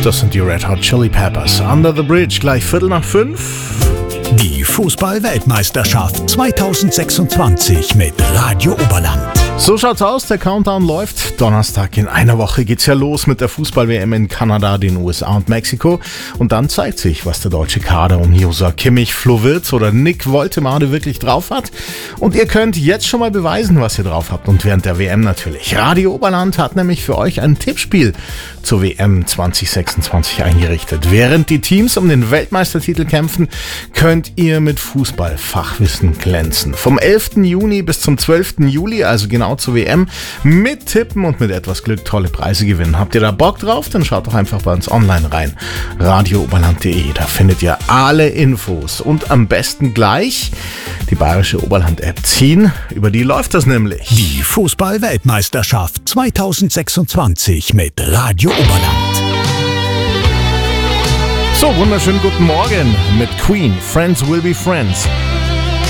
Das sind die Red Hot Chili Peppers. Under the Bridge, gleich 4:45. Die Fußball-Weltmeisterschaft 2026 mit Radio Oberland. So schaut's aus, der Countdown läuft. Donnerstag in einer Woche geht's ja los mit der Fußball-WM in Kanada, den USA und Mexiko. Und dann zeigt sich, was der deutsche Kader um Joshua Kimmich, Flo Wirtz oder Nick Woltemade wirklich drauf hat. Und ihr könnt jetzt schon mal beweisen, was ihr drauf habt. Und während der WM natürlich. Radio Oberland hat nämlich für euch ein Tippspiel zur WM 2026 eingerichtet. Während die Teams um den Weltmeistertitel kämpfen, könnt ihr mit Fußballfachwissen glänzen. Vom 11. Juni bis zum 12. Juli, also genau zur WM, mit Tippen und mit etwas Glück tolle Preise gewinnen. Habt ihr da Bock drauf? Dann schaut doch einfach bei uns online rein. radiooberland.de, da findet ihr alle Infos. Und am besten gleich die Bayerische Oberland-App ziehen. Über die läuft das nämlich. Die Fußball-Weltmeisterschaft 2026 mit Radio Oberland. So, wunderschönen guten Morgen mit Queen. Friends will be friends.